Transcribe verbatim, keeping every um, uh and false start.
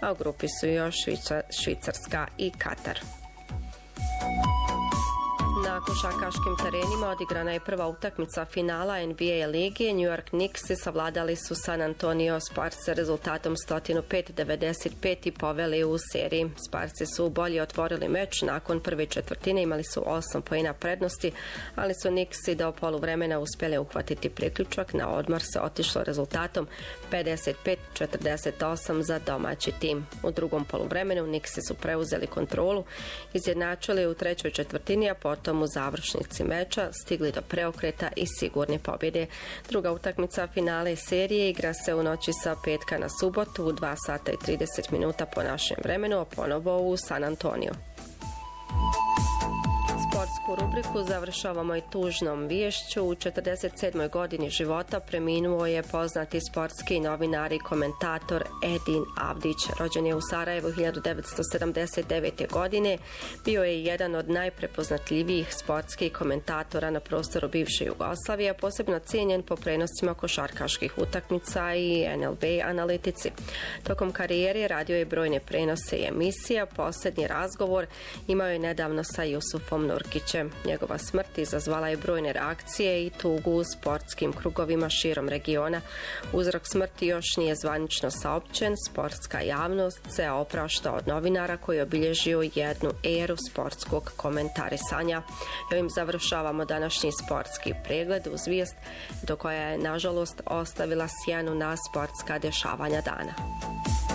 a u grupi su još Švicarska i Katar. Na košarkaškim terenima odigrana je prva utakmica finala N B A lige. New York Knicksi savladali su San Antonio Spurs sa rezultatom sto pet devedeset pet i poveli u seriji. Sparsi su bolje otvorili meč, nakon prve četvrtine imali su osam poena prednosti, ali su Knicksi do poluvremena uspjeli uhvatiti priključak. Na odmor se otišlo rezultatom pedeset pet četrdeset osam za domaći tim. U drugom poluvremenu Knicksi su preuzeli kontrolu, izjednačili u trećoj četvrtini, a potom u završnici meča stigli do preokreta i sigurne pobjede. Druga utakmica finale serije igra se u noći sa petka na subotu u dva sata i trideset minuta po našem vremenu, a ponovo u San Antonio. Sportsku rubriku završavamo i tužnom viješću. U četrdeset sedmoj godini života preminuo je poznati sportski novinar i komentator Edin Avdić. Rođen je u Sarajevu hiljadu devetsto sedamdeset devete. godine. Bio je jedan od najprepoznatljivijih sportskih komentatora na prostoru bivše Jugoslavije, a posebno cijenjen po prenosima košarkaških utakmica i N L B analitici. Tokom karijere radio je brojne prenose i emisija. Posljednji razgovor imao je nedavno sa Jusufom Nurkićem. Njegova smrt izazvala je brojne reakcije i tugu u sportskim krugovima širom regiona. Uzrok smrti još nije zvanično saopćen. Sportska javnost se oprašta od novinara koji je obilježio jednu eru sportskog komentarisanja. I ovim završavamo današnji sportski pregled uz vijest do koja je nažalost ostavila sjenu na sportska dešavanja dana.